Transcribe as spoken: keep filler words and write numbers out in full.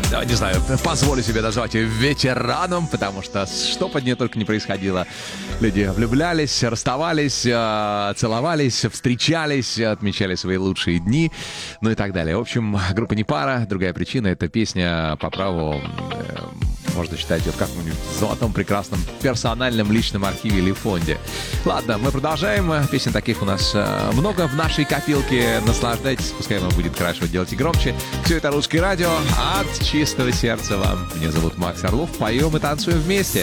не знаю, позволю себе назвать ее ветераном, потому что что под ней только не происходило. Люди влюблялись, расставались, целовались, встречались, отмечали свои лучшие дни, ну и так далее. В общем, группа «Непара», другая причина, это песня по праву... можно считать ее в каком-нибудь золотом, прекрасном, персональном личном архиве или фонде. Ладно, мы продолжаем. Песен таких у нас много в нашей копилке. Наслаждайтесь, пускай вам будет хорошо, делайте громче. Все это «Русское радио» от чистого сердца вам. Меня зовут Макс Орлов. Поем и танцуем вместе.